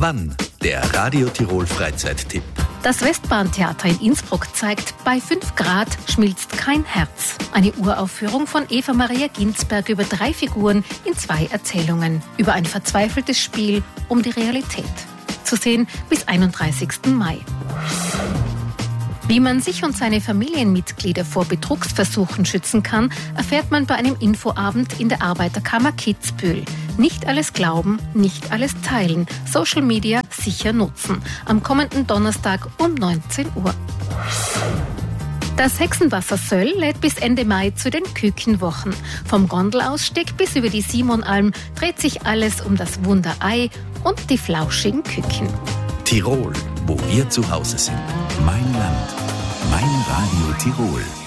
Wann? Der Radio Tirol Freizeittipp. Das Westbahntheater in Innsbruck zeigt Bei 5 Grad schmilzt kein Herz. Eine Uraufführung von Eva Maria Ginsberg über 3 Figuren in 2 Erzählungen. Über ein verzweifeltes Spiel um die Realität. Zu sehen bis 31. Mai. Wie man sich und seine Familienmitglieder vor Betrugsversuchen schützen kann, erfährt man bei einem Infoabend in der Arbeiterkammer Kitzbühel. Nicht alles glauben, nicht alles teilen. Social Media sicher nutzen. Am kommenden Donnerstag um 19 Uhr. Das Hexenwasser Söll lädt bis Ende Mai zu den Kükenwochen. Vom Gondelausstieg bis über die Simonalm dreht sich alles um das Wunderei und die flauschigen Küken. Tirol, wo wir zu Hause sind. Mein Land, mein Radio Tirol.